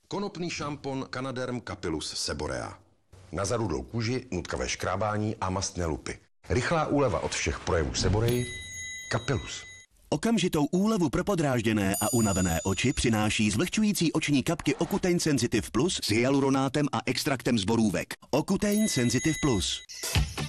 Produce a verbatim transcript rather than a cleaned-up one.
Konopný šampon Canaderm Capillus Seborea. Na zarudlou kůži, nutkavé škrábání a mastné lupy. Rychlá úleva od všech projevů Seboreji. Capillus. Okamžitou úlevu pro podrážděné a unavené oči přináší zvlhčující oční kapky Ocutein Sensitive Plus s hyaluronátem a extraktem z borůvek. Ocutein Sensitive Plus.